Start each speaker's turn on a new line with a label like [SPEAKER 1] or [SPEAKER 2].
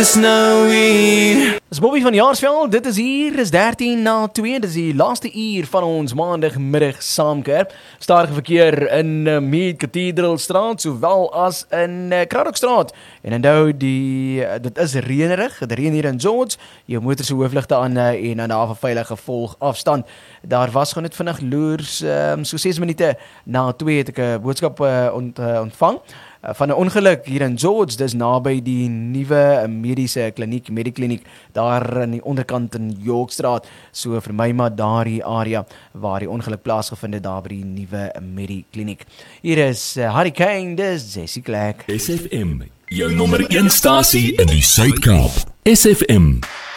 [SPEAKER 1] Dis Bobby van Jaarsveld, dit is hier, is 13 na 2, dit is die laaste uur van ons maandagmiddag saamkeer. Stadige verkeer in Mead Cathedral Straat, sowel as in Kraddockstraat. En onthou, dit is reënerig, het reën hier in George, jou motor se hoofligte aan en dan daar 'n veilige volgafstand. Daar was gewoon net vinnig loers, so 6 minute na 2 het ek 'n boodskap ontvang. Van 'n ongeluk hier in George, dis naby die nuwe mediese kliniek, Medikliniek, daar aan die onderkant in Yorkstraat, so vir my maar daardie area waar die ongeluk plaasgevind het, daar by die nuwe Medikliniek. Hier is Harry Kane, dis Jessie Clark.
[SPEAKER 2] SFM, jou nommer 1 stasie in die Suid-Kaap. SFM.